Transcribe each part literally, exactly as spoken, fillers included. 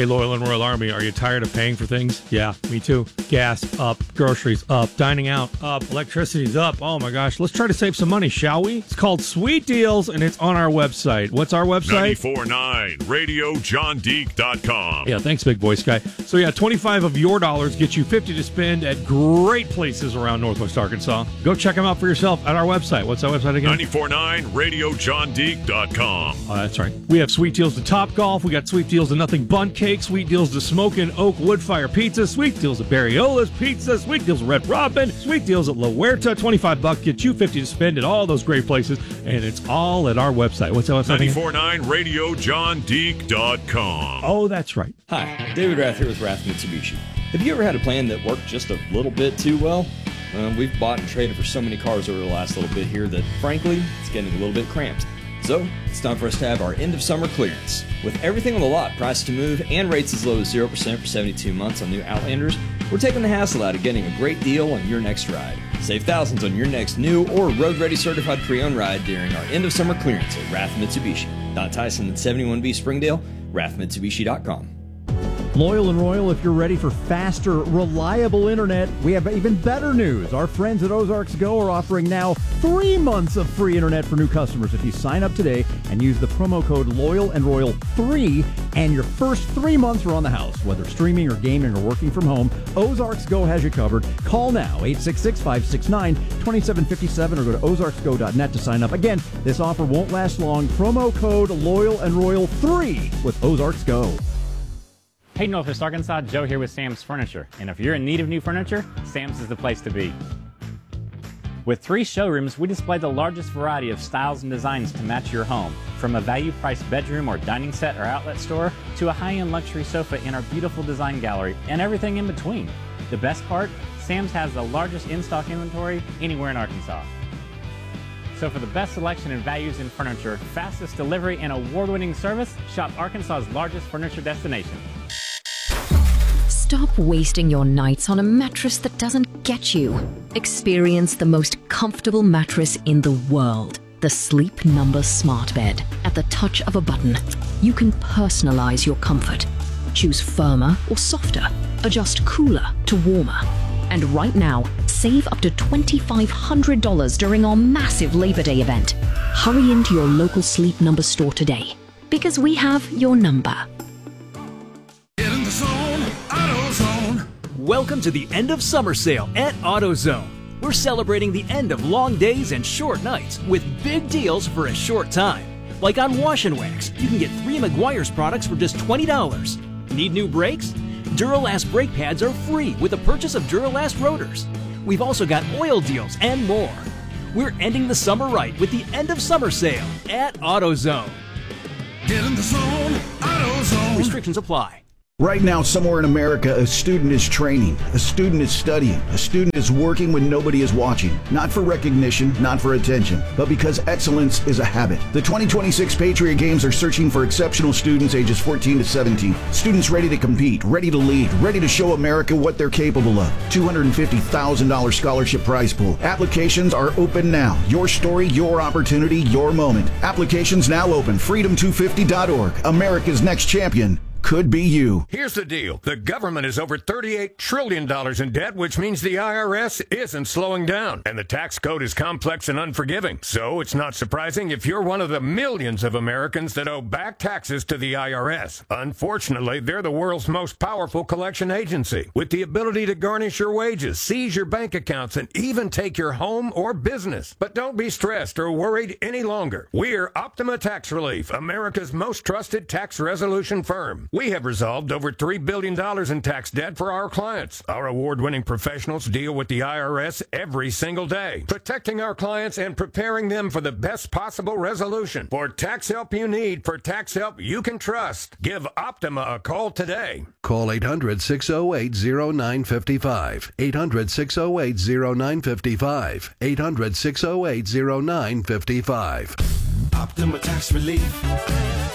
Hey, Loyal and Royal Army, are you tired of paying for things? Yeah, me too. Gas up, groceries up, dining out up, electricity's up. Oh my gosh, let's try to save some money, shall we? It's called Sweet Deals, and it's on our website. What's our website? ninety-four point nine radio john deek dot com. Yeah, thanks, big voice guy. So yeah, twenty-five of your dollars gets you fifty to spend at great places around Northwest Arkansas. Go check them out for yourself at our website. What's our website again? ninety-four point nine radio john deek dot com. Oh, that's right. We have sweet deals to Top Golf. We got sweet deals to Nothing Bundt Cake, sweet deals to Smokin' Oak Wood Fire Pizza, sweet deals at Barriola's Pizza, sweet deals at Red Robin, sweet deals at La Huerta. twenty-five bucks get you fifty to spend at all those great places, and it's all at our website. What's our website? ninety-four point nine radio john deek dot com. Oh, that's right. Hi, David Rath here with Rath Mitsubishi. Have you ever had a plan that worked just a little bit too well? Well, we've bought and traded for so many cars over the last little bit here that, frankly, it's getting a little bit cramped. So, it's time for us to have our end of summer clearance. With everything on the lot priced to move and rates as low as zero percent for seventy-two months on new Outlanders, we're taking the hassle out of getting a great deal on your next ride. Save thousands on your next new or road-ready certified pre-owned ride during our end of summer clearance at Rath Mitsubishi. Don Tyson at seventy-one B Springdale, rath mitsubishi dot com. Loyal and Royal, if you're ready for faster, reliable internet, we have even better news. Our friends at Ozarks Go are offering now three months of free internet for new customers if you sign up today and use the promo code Loyal and Royal three, and your first three months are on the house. Whether streaming or gaming or working from home, Ozarks Go has you covered. Call now, eight six six, five six nine, two seven five seven, or go to ozarks go dot net to sign up. Again, this offer won't last long. Promo code Loyal and Royal three with Ozarks Go. Hey, Northwest Arkansas, Joe here with Sam's Furniture. And if you're in need of new furniture, Sam's is the place to be. With three showrooms, we display the largest variety of styles and designs to match your home. From a value-priced bedroom or dining set or outlet store, to a high-end luxury sofa in our beautiful design gallery, and everything in between. The best part? Sam's has the largest in-stock inventory anywhere in Arkansas. So for the best selection and values in furniture, fastest delivery, and award-winning service, shop Arkansas's largest furniture destination. Stop wasting your nights on a mattress that doesn't get you. Experience the most comfortable mattress in the world. The Sleep Number Smart Bed. At the touch of a button, you can personalize your comfort. Choose firmer or softer. Adjust cooler to warmer. And right now, save up to two thousand five hundred dollars during our massive Labor Day event. Hurry into your local Sleep Number store today, because we have your number. Get in the zone, AutoZone. Welcome to the end of summer sale at AutoZone. We're celebrating the end of long days and short nights with big deals for a short time. Like on Wash and Wax, you can get three Meguiar's products for just twenty dollars. Need new brakes? Duralast brake pads are free with the purchase of Duralast rotors. We've also got oil deals and more. We're ending the summer right with the end of summer sale at AutoZone. Get in the zone, AutoZone. Restrictions apply. Right now, somewhere in America, a student is training, a student is studying, a student is working when nobody is watching. Not for recognition, not for attention, but because excellence is a habit. The twenty twenty-six Patriot Games are searching for exceptional students ages fourteen to seventeen. Students ready to compete, ready to lead, ready to show America what they're capable of. two hundred fifty thousand dollars scholarship prize pool. Applications are open now. Your story, your opportunity, your moment. Applications now open. freedom two fifty dot org. America's next champion could be you. Here's the deal. The government is over thirty-eight trillion dollars in debt, which means the I R S isn't slowing down. And the tax code is complex and unforgiving. So it's not surprising if you're one of the millions of Americans that owe back taxes to the I R S. Unfortunately, they're the world's most powerful collection agency, with the ability to garnish your wages, seize your bank accounts, and even take your home or business. But don't be stressed or worried any longer. We're Optima Tax Relief, America's most trusted tax resolution firm. We have resolved over three billion dollars in tax debt for our clients. Our award-winning professionals deal with the I R S every single day, protecting our clients and preparing them for the best possible resolution. For tax help you need, for tax help you can trust, give Optima a call today. Call eight hundred, six oh eight, oh nine five five. eight hundred, six oh eight, oh nine five five. eight hundred, six oh eight, oh nine five five. Optima Tax Relief.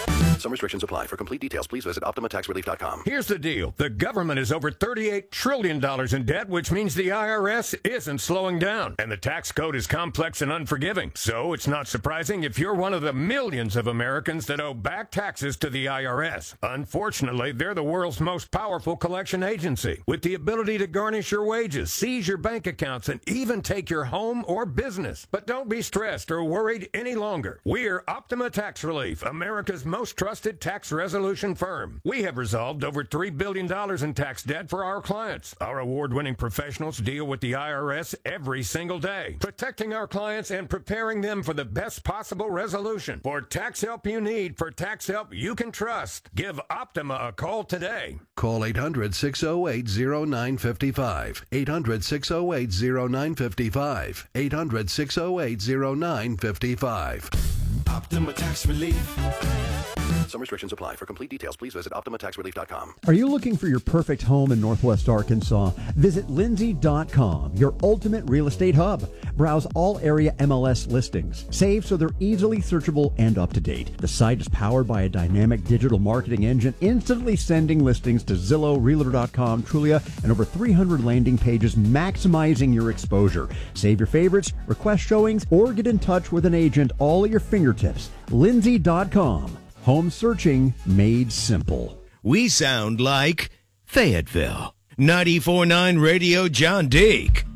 Some restrictions apply. For complete details, please visit Optima Tax Relief dot com. Here's the deal. The government is over thirty-eight trillion dollars in debt, which means the I R S isn't slowing down. And the tax code is complex and unforgiving. So it's not surprising if you're one of the millions of Americans that owe back taxes to the I R S. Unfortunately, they're the world's most powerful collection agency, with the ability to garnish your wages, seize your bank accounts, and even take your home or business. But don't be stressed or worried any longer. We're Optima Tax Relief, America's most trusted tax resolution firm. We have resolved over three billion dollars in tax debt for our clients. Our award-winning professionals deal with the I R S every single day, protecting our clients and preparing them for the best possible resolution. For tax help you need, for tax help you can trust, give Optima a call today. Call eight hundred, six oh eight, oh nine five five. eight hundred, six oh eight, oh nine five five. eight hundred, six oh eight, oh nine five five. Optima Tax Relief. Some restrictions apply. For complete details, please visit Optima Tax Relief dot com. Are you looking for your perfect home in Northwest Arkansas? Visit Lindsay dot com, your ultimate real estate hub. Browse all area M L S listings. Save so they're easily searchable and up to date. The site is powered by a dynamic digital marketing engine, instantly sending listings to Zillow, Realtor dot com, Trulia, and over three hundred landing pages, maximizing your exposure. Save your favorites, request showings, or get in touch with an agent all at your fingertips. Lindsay dot com. Home searching made simple. We sound like Fayetteville. ninety-four point nine Radio John Deek.